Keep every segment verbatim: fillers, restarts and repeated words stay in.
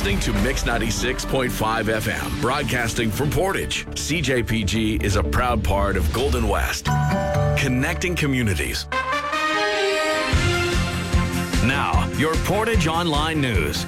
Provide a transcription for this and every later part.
listening to Mix ninety-six point five F M, broadcasting from Portage. C J P G is a proud part of Golden West, connecting communities. Now, your Portage Online News.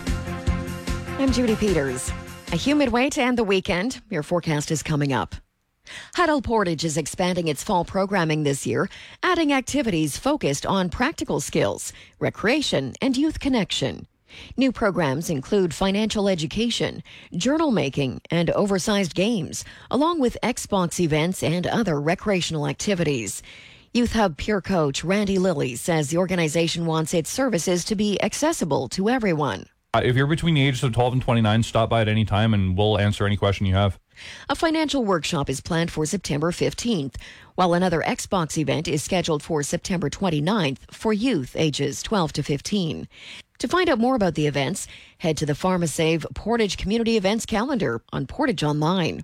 I'm Judy Peters. A humid way to end the weekend. Your forecast is coming up. Huddle Portage is expanding its fall programming this year, adding activities focused on practical skills, recreation, and youth connection. New programs include financial education, journal making, and oversized games, along with Xbox events and other recreational activities. Youth Hub peer coach Randy Lilly says the organization wants its services to be accessible to everyone. Uh, if you're between the ages of twelve and twenty-nine, stop by at any time and we'll answer any question you have. A financial workshop is planned for September fifteenth, while another Xbox event is scheduled for September twenty-ninth for youth ages twelve to fifteen. To find out more about the events, head to the PharmaSave Portage Community Events calendar on Portage Online.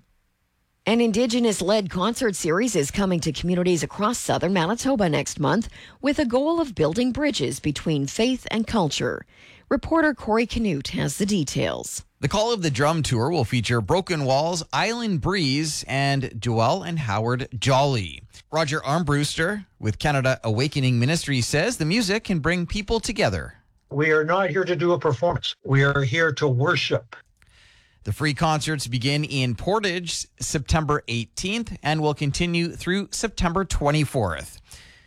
An Indigenous-led concert series is coming to communities across southern Manitoba next month with a goal of building bridges between faith and culture. Reporter Corey Canute has the details. The Call of the Drum Tour will feature Broken Walls, Island Breeze, and Joel and Howard Jolly. Roger Armbruster with Canada Awakening Ministry says the music can bring people together. We are not here to do a performance. We are here to worship. The free concerts begin in Portage September eighteenth and will continue through September twenty-fourth.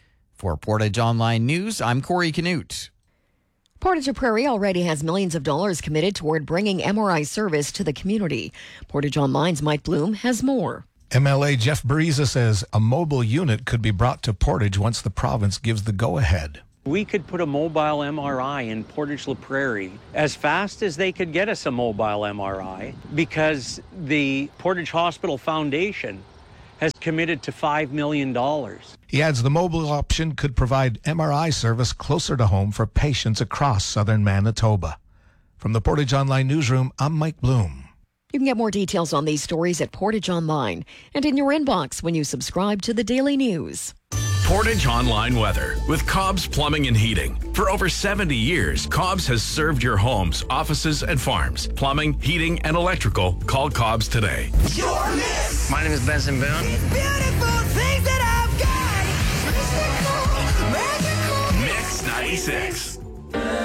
For Portage Online News, I'm Corey Canute. Portage Prairie already has millions of dollars committed toward bringing M R I service to the community. Portage Online's Mike Bloom has more. M L A Jeff Bariza says a mobile unit could be brought to Portage once the province gives the go-ahead. We could put a mobile M R I in Portage La Prairie as fast as they could get us a mobile M R I because the Portage Hospital Foundation has committed to five million dollars. He adds the mobile option could provide M R I service closer to home for patients across southern Manitoba. From the Portage Online Newsroom, I'm Mike Bloom. You can get more details on these stories at Portage Online and in your inbox when you subscribe to the Daily News. Portage Online Weather with Cobb's Plumbing and Heating. For over seventy years, Cobb's has served your homes, offices, and farms. Plumbing, heating, and electrical. Call Cobb's today. Your miss. My name is Benson Boone. It's beautiful things that I've got. Mix ninety-six.